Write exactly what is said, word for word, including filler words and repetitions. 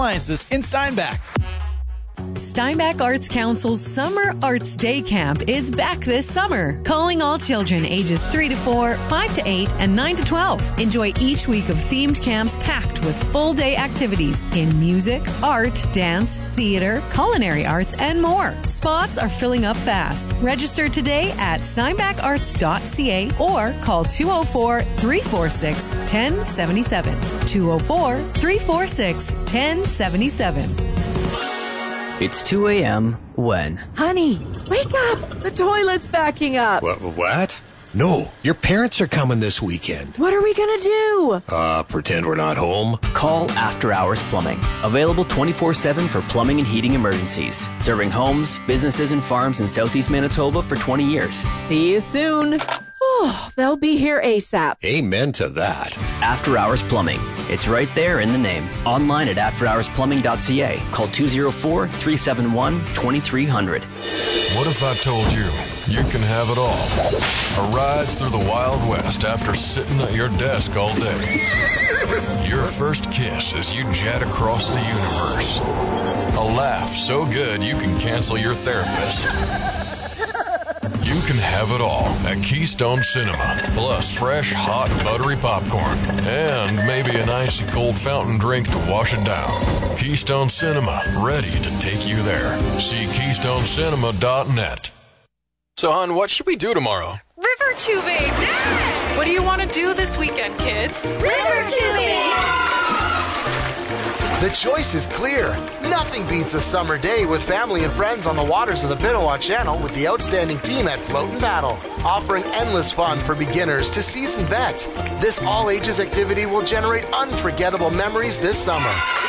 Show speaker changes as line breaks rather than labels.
Appliances in Steinbach.
Steinbach Arts Council's Summer Arts Day Camp is back this summer. Calling all children ages three to four, five to eight, and nine to twelve. Enjoy each week of themed camps packed with full day activities in music, art, dance, theater, culinary arts, and more. Spots are filling up fast. Register today at steinbach arts dot c a or call two oh four, three four six, one oh seven seven. two oh four, three four six, one oh seven seven.
It's two a.m. when?
Honey, wake up! The toilet's backing up.
What? What? No, your parents are coming this weekend.
What are we gonna do?
Uh, pretend we're not home.
Call After Hours Plumbing. Available twenty-four seven for plumbing and heating emergencies. Serving homes, businesses, and farms in southeast Manitoba for twenty years.
See you soon. Oh, they'll be here ASAP.
Amen to that.
After Hours Plumbing. It's right there in the name. Online at after hours plumbing dot c a. Call two oh four, three seven one, two three zero zero.
What if I told you you can have it all? A ride through the Wild West after sitting at your desk all day. Your first kiss as you jet across the universe. A laugh so good you can cancel your therapist. You can have it all at Keystone Cinema, plus fresh, hot, buttery popcorn, and maybe an icy cold fountain drink to wash it down. Keystone Cinema, ready to take you there. See keystone cinema dot net.
So, hon, what should we do tomorrow?
River tubing! Yeah! What do you want to do this weekend, kids?
River tubing! The choice is clear. Nothing beats a summer day with family and friends on the waters of the Pinawa Channel with the outstanding team at Float and Paddle, offering endless fun for beginners to seasoned vets. This all-ages activity will generate unforgettable memories this summer.